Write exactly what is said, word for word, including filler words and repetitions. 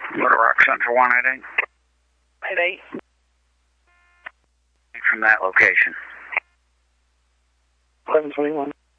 Little Rock Central one eight eight. eight eight. From that location. eleven twenty-one.